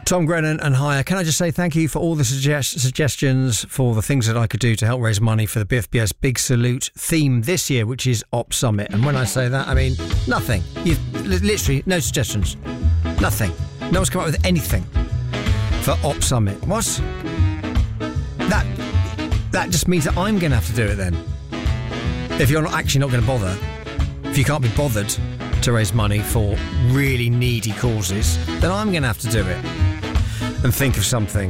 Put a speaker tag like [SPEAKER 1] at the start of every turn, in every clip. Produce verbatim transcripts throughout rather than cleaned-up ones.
[SPEAKER 1] Tom Grennan and Hire. Can I just say thank you for all the suggest- suggestions for the things that I could do to help raise money for the B F B S Big Salute theme this year, which is Op Summit. And when I say that, I mean nothing. You've literally no suggestions. Nothing. No one's come up with anything for Op Summit. What? That that just means that I'm going to have to do it then. If you're not actually not going to bother, if you can't be bothered to raise money for really needy causes, then I'm going to have to do it and think of something.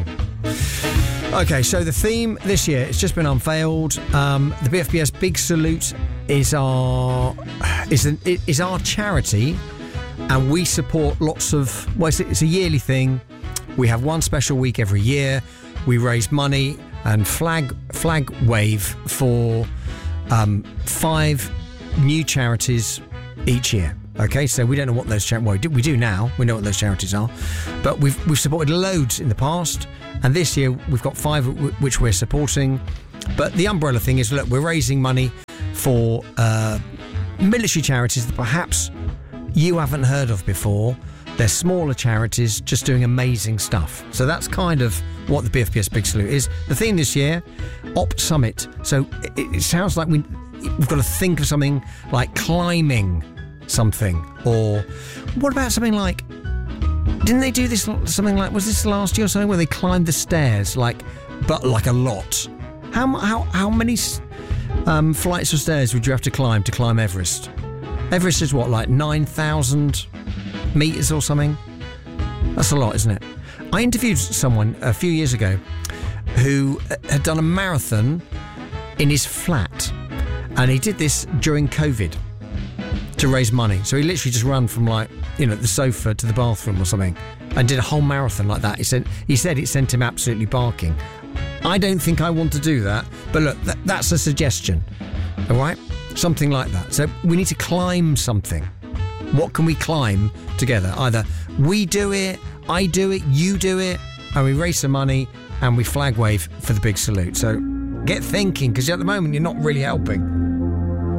[SPEAKER 1] Okay, so the theme this year, it's just been unveiled. Um, the B F B S Big Salute is our is an, is our charity, and we support lots of. Well, it's, it's a yearly thing. We have one special week every year. We raise money and flag flag wave for um, five new charities each year. Okay, so we don't know what those charities. Well, we do now. We know what those charities are, but we've we've supported loads in the past, and this year we've got five w- which we're supporting. But the umbrella thing is, look, we're raising money for uh, military charities that perhaps you haven't heard of before. They're smaller charities just doing amazing stuff. So that's kind of what the B F B S Big Salute is. The theme this year, Op Summit. So it, it sounds like we we've got to think of something like climbing something, or what about something like, didn't they do this something like, was this last year or something where they climbed the stairs, like, but like a lot? How how how many um, flights of stairs would you have to climb to climb Everest? Everest is what, like nine thousand metres or something? That's a lot, isn't it? I interviewed someone a few years ago who had done a marathon in his flat, and he did this during COVID to raise money. So he literally just ran from, like, you know, the sofa to the bathroom or something and did a whole marathon like that. He said he said it sent him absolutely barking. I don't think I want to do that, but look, that, that's a suggestion. All right? Something like that. So we need to climb something. What can we climb together? Either we do it, I do it, you do it, and we raise some money and we flag wave for the Big Salute. So get thinking, because at the moment you're not really helping.